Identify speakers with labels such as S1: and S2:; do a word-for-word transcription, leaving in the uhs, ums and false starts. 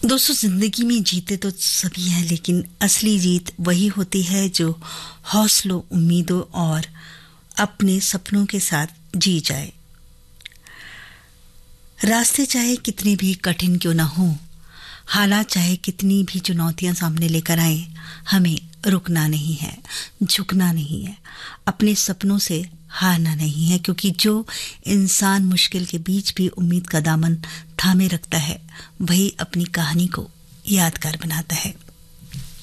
S1: दोस्तों, जिंदगी में जीते तो सभी हैं, लेकिन असली जीत वही होती है जो हौसलों, उम्मीदों और अपने सपनों के साथ जी जाए। रास्ते चाहे कितने भी कठिन क्यों ना हो, हालात चाहे कितनी भी चुनौतियां सामने लेकर आए, हमें रुकना नहीं है, झुकना नहीं है, अपने सपनों से हारना नहीं है, क्योंकि जो इंसान मुश्किल के बीच भी उम्मीद का दामन थामे रखता है, वही अपनी कहानी को यादगार बनाता है।